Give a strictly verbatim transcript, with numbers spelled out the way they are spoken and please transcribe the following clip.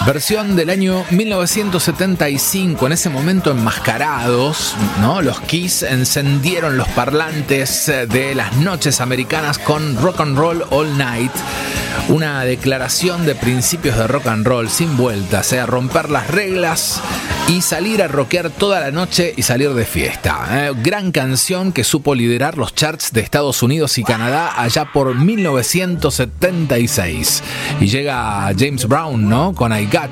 Versión del año mil novecientos setenta y cinco. En ese momento, enmascarados, ¿no? Los Kiss encendieron los parlantes de las noches americanas con Rock and Roll All Night. Una declaración de principios de rock and roll sin vuelta, o sea, romper las reglas y salir a rockear toda la noche y salir de fiesta. Eh, gran canción que supo liderar los charts de Estados Unidos y Canadá allá por mil novecientos setenta y seis. Y llega James Brown, ¿no? Con I Got